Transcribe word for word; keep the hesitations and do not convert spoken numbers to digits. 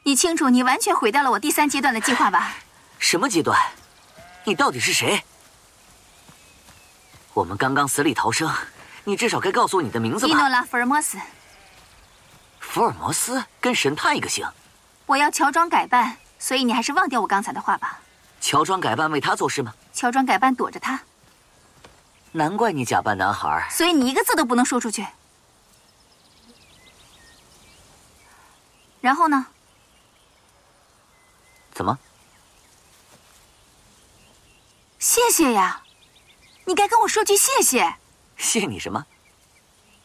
你清楚，你完全毁掉了我第三阶段的计划吧？ 什么阶段？你到底是谁？我们刚刚死里逃生，你至少该告诉我你的名字吧。 伊诺拉·福尔摩斯。 福尔摩斯跟神探一个姓。 我要乔装改扮，所以你还是忘掉我刚才的话吧。 乔装改扮为他做事吗？ 乔装改扮躲着他。 难怪你假扮男孩。 所以你一个字都不能说出去。然后呢？ 怎么？ 谢谢呀！你该跟我说句谢谢。 谢你什么？